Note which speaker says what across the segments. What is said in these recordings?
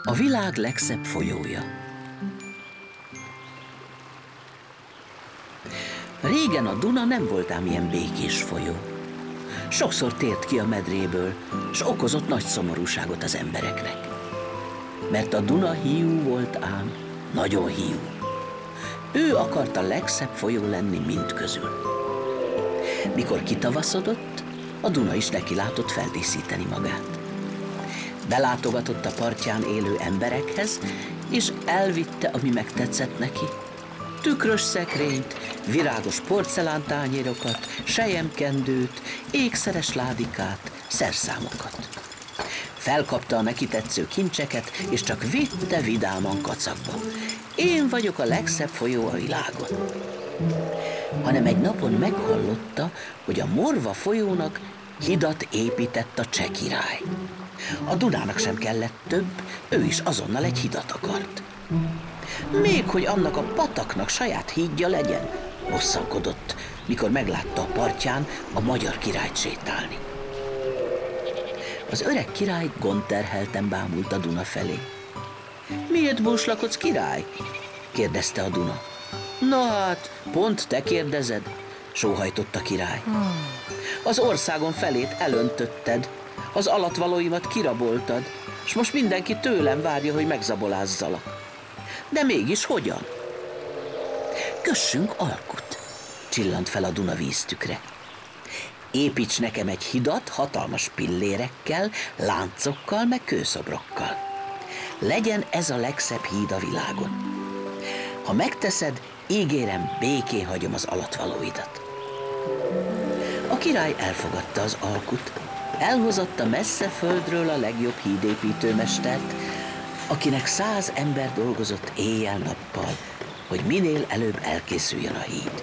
Speaker 1: A világ legszebb folyója. Régen a Duna nem volt ám ilyen békés folyó. Sokszor tért ki a medréből, s okozott nagy szomorúságot az embereknek. Mert a Duna hiú volt ám, nagyon hiú. Ő akart a legszebb folyó lenni mindközül. Mikor kitavaszodott, a Duna is neki látott feldíszíteni magát. Belátogatott a partján élő emberekhez, és elvitte, ami megtetszett neki. Tükrös szekrényt, virágos porcelántányérokat, selyemkendőt, ékszeres ládikát, szerszámokat. Felkapta a neki tetsző kincseket, és csak vitte vidáman kacagba. Én vagyok a legszebb folyó a világon. Hanem egy napon meghallotta, hogy a Morva folyónak hidat épített a cseh király. A Dunának sem kellett több, ő is azonnal egy hidat akart. Még hogy annak a pataknak saját hídja legyen, bosszankodott, mikor meglátta a partján a magyar királyt sétálni. Az öreg király gondterhelten bámult a Duna felé. Miért búslakodsz, király? Kérdezte a Duna. Na hát, pont te kérdezed, sóhajtott a király. Az országom felét elöntötted, az alattvalóimat kiraboltad, s most mindenki tőlem várja, hogy megzabolázzalak. De mégis hogyan? Kössünk alkut, csillant fel a Duna víztükre. Építs nekem egy hidat hatalmas pillérekkel, láncokkal, meg kőszobrokkal. Legyen ez a legszebb híd a világon. Ha megteszed, ígérem, békén hagyom az alattvalóidat. A király elfogadta az alkut, elhozatta messze földről a legjobb hídépítőmestert, akinek 100 ember dolgozott éjjel-nappal, hogy minél előbb elkészüljön a híd.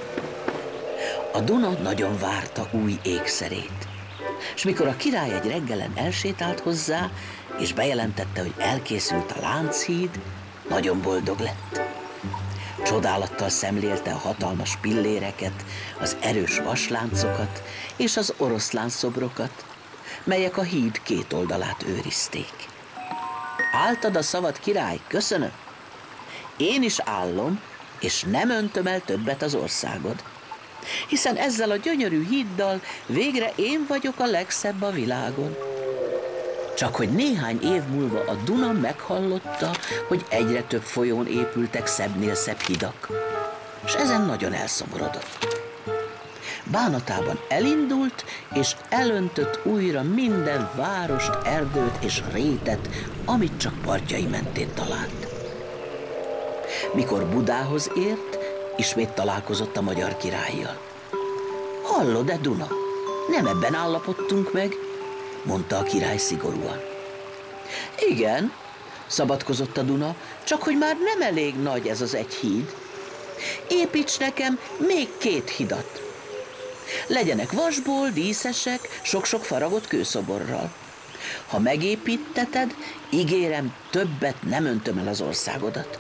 Speaker 1: A Duna nagyon várta új ékszerét, és mikor a király egy reggelen elsétált hozzá, és bejelentette, hogy elkészült a Lánchíd, nagyon boldog lett. Csodálattal szemlélte a hatalmas pilléreket, az erős vasláncokat és az oroszlánszobrokat, melyek a híd két oldalát őrizték. Álltad a szavad, király, köszönöm. Én is állom, és nem öntöm el többet az országod, hiszen ezzel a gyönyörű híddal végre én vagyok a legszebb a világon. Csak hogy néhány év múlva a Duna meghallotta, hogy egyre több folyón épültek szebbnél szebb hidak, és ezen nagyon elszomorodott. Bánatában elindult, és elöntött újra minden várost, erdőt és rétet, amit csak partjai mentén talált. Mikor Budához ért, ismét találkozott a magyar királlyal. Hallod-e, Duna? Nem ebben állapodtunk meg, mondta a király szigorúan. Igen, szabadkozott a Duna, csak hogy már nem elég nagy ez az egy híd. Építs nekem még 2 hidat. Legyenek vasból, díszesek, sok-sok faragott kőszoborral. Ha megépíteted, ígérem, többet nem öntöm el az országodat.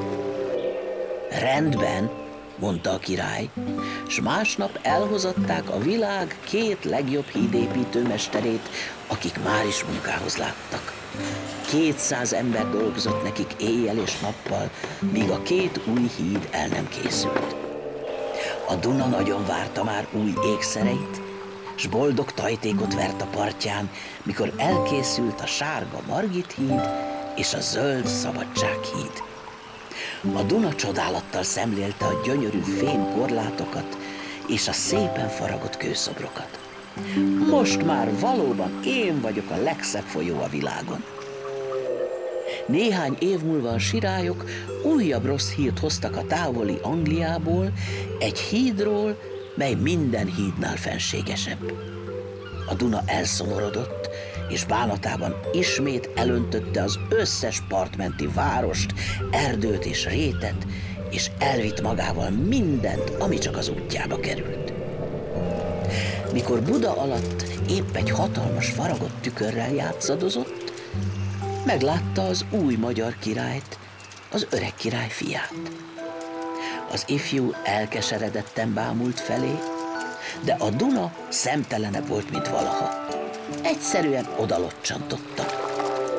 Speaker 1: Rendben, mondta a király, s másnap elhozatták a világ 2 legjobb hídépítő mesterét, akik már is munkához láttak. 200 ember dolgozott nekik éjjel és nappal, míg a 2 új híd el nem készült. A Duna nagyon várta már új ékszereit, s boldog tajtékot vert a partján, mikor elkészült a sárga Margit híd és a zöld Szabadsághíd. A Duna csodálattal szemlélte a gyönyörű fém korlátokat és a szépen faragott kőszobrokat. Most már valóban én vagyok a legszebb folyó a világon. Néhány év múlva a sirályok újabb rossz hírt hoztak a távoli Angliából, egy hídról, mely minden hídnál fenségesebb. A Duna elszomorodott, és bánatában ismét elöntötte az összes partmenti várost, erdőt és rétet, és elvitt magával mindent, ami csak az útjába került. Mikor Buda alatt épp egy hatalmas faragott tükörrel játszadozott, meglátta az új magyar királyt, az öreg király fiát. Az ifjú elkeseredetten bámult felé, de a Duna szemtelenebb volt, mint valaha. Egyszerűen odalocsantotta.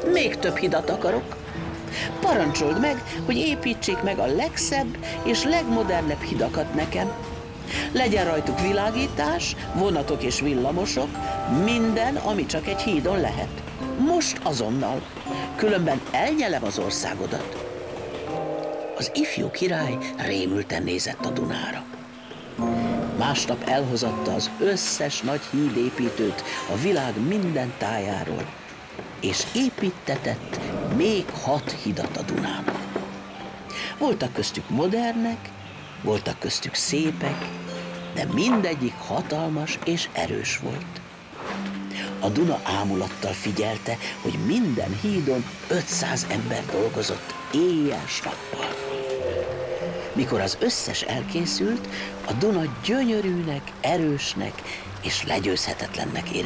Speaker 1: Még több hidat akarok. Parancsold meg, hogy építsék meg a legszebb és legmodernebb hidakat nekem. Legyen rajtuk világítás, vonatok és villamosok, minden, ami csak egy hídon lehet. Most azonnal, különben elnyelem az országodat. Az ifjú király rémülten nézett a Dunára. Másnap elhozatta az összes nagy hídépítőt a világ minden tájáról, és építtetett még 6 hidat a Dunának. Voltak köztük modernek, voltak köztük szépek, de mindegyik hatalmas és erős volt. A Duna ámulattal figyelte, hogy minden hídon 500 ember dolgozott éjjel-nappal. Mikor az összes elkészült, a Duna gyönyörűnek, erősnek és legyőzhetetlennek érezte